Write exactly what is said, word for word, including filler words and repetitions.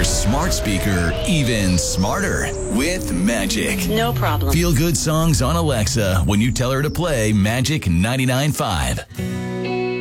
your smart speaker even smarter with Magic. No problem. Feel good songs on Alexa when you tell her to play Magic ninety-nine point five.